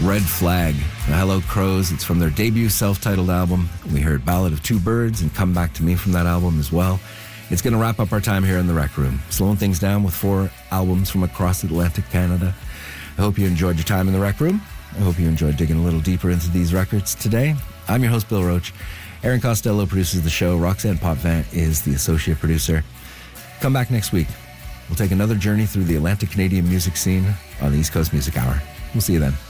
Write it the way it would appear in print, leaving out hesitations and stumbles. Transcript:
Red Flag, the Hello Crows. It's from their debut self-titled album. We heard Ballad of Two Birds and Come Back to Me from that album as well. It's going to wrap up our time here in the Rec Room, slowing things down with 4 albums from across Atlantic Canada. I hope you enjoyed your time in the Rec Room. I hope you enjoyed digging a little deeper into these records today. I'm your host, Bill Roach. Aaron Costello produces the show. Roxanne Potvin is the associate producer. Come back next week. We'll take another journey through the Atlantic Canadian music scene on the East Coast Music Hour. We'll see you then.